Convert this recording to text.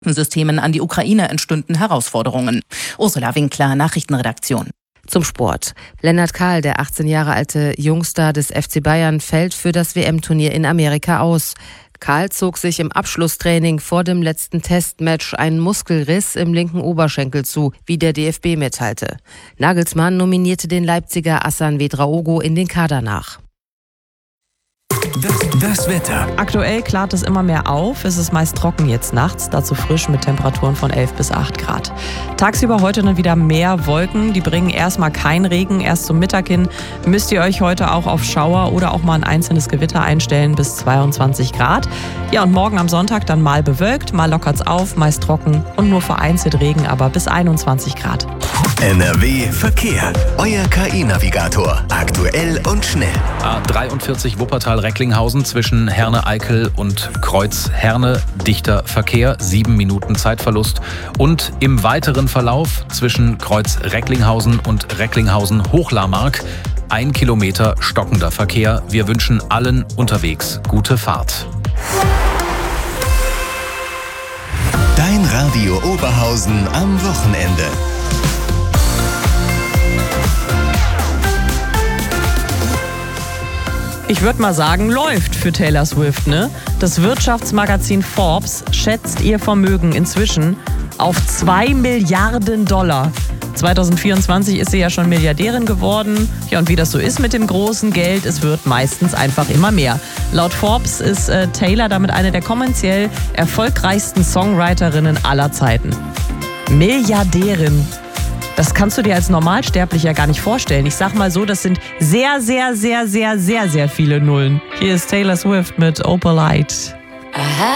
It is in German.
Systemen an die Ukraine entstünden Herausforderungen. Ursula Winkler, Nachrichtenredaktion. Zum Sport. Lennart Kahl, der 18 Jahre alte Jungstar des FC Bayern, fällt für das WM-Turnier in Amerika aus. Kahl zog sich im Abschlusstraining vor dem letzten Testmatch einen Muskelriss im linken Oberschenkel zu, wie der DFB mitteilte. Nagelsmann nominierte den Leipziger Hassan Ouedraogo in den Kader nach. Das Wetter. Aktuell klart es immer mehr auf. Es ist meist trocken jetzt nachts, dazu frisch mit Temperaturen von 11 bis 8 Grad. Tagsüber heute dann wieder mehr Wolken. Die bringen erstmal keinen Regen. Erst zum Mittag hin müsst ihr euch heute auch auf Schauer oder auch mal ein einzelnes Gewitter einstellen bis 22 Grad. Ja, und morgen am Sonntag dann mal bewölkt, mal lockert's auf, meist trocken und nur vereinzelt Regen, aber bis 21 Grad. NRW Verkehr. Euer KI-Navigator. Aktuell und schnell. A43 Wuppertal-Recklinghausen zwischen Herne-Eickel und Kreuz-Herne. Dichter Verkehr, 7 Minuten Zeitverlust. Und im weiteren Verlauf zwischen Kreuz-Recklinghausen und Recklinghausen-Hochlarmark 1 Kilometer stockender Verkehr. Wir wünschen allen unterwegs gute Fahrt. Dein Radio Oberhausen am Wochenende. Ich würde mal sagen, läuft für Taylor Swift, ne? Das Wirtschaftsmagazin Forbes schätzt ihr Vermögen inzwischen auf $2 Milliarden. 2024 ist sie ja schon Milliardärin geworden. Ja, und wie das so ist mit dem großen Geld, es wird meistens einfach immer mehr. Laut Forbes ist Taylor damit eine der kommerziell erfolgreichsten Songwriterinnen aller Zeiten. Milliardärin. Das kannst du dir als Normalsterblicher gar nicht vorstellen. Ich sag mal so, das sind sehr, sehr, sehr, sehr, sehr, sehr viele Nullen. Hier ist Taylor Swift mit Opalite.